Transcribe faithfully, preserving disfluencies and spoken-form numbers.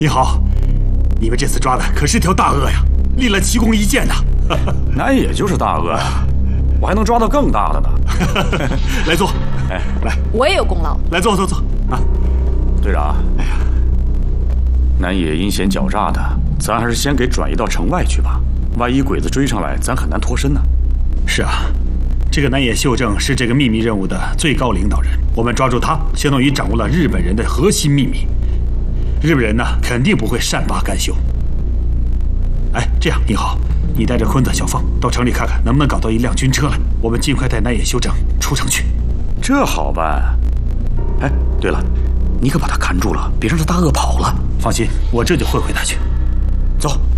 你好，你们这次抓的可是条大鳄呀，立了奇功一件呐。 那也就是大鳄呀，我还能抓到更大的呢。 来坐， 哎， 来， 我也有功劳。 来坐坐坐啊， 队长。哎呀，南野阴险狡诈的，咱还是先给转移到城外去吧。万一鬼子追上来，咱很难脱身呢。 是啊，这个南野秀正是这个秘密任务的最高领导人，我们抓住他，相当于掌握了日本人的核心秘密。日本人呢，肯定不会善罢甘休。哎，这样，你好，你带着坤子、小凤到城里看看，能不能搞到一辆军车来，我们尽快带南野修正出城去。 这好办。哎，对了，你可把他看住了，别让这大鳄跑了。 放心，我这就会回他去。走。